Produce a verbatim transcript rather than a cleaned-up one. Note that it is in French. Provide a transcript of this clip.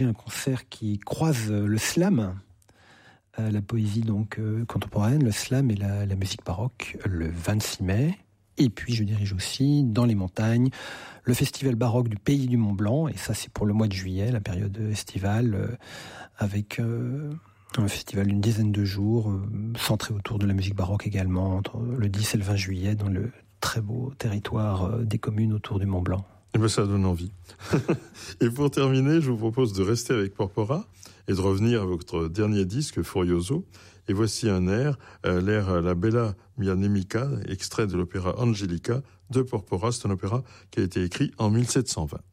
Un concert qui croise le slam, euh, la poésie donc euh, contemporaine, le slam et la, la musique baroque, le vingt-six mai. Et puis je dirige aussi dans les montagnes le festival baroque du Pays du Mont Blanc, et ça c'est pour le mois de juillet, la période estivale, euh, avec euh, un festival d'une dizaine de jours, euh, centré autour de la musique baroque également, entre le dix et le vingt juillet, dans le très beau territoire euh, des communes autour du Mont Blanc. Eh bien, ça donne envie. Et pour terminer, je vous propose de rester avec Porpora et de revenir à votre dernier disque, Furioso. Et voici un air, euh, l'air La Bella Mia Nemica, extrait de l'opéra Angelica de Porpora. C'est un opéra qui a été écrit en mille sept cent vingt.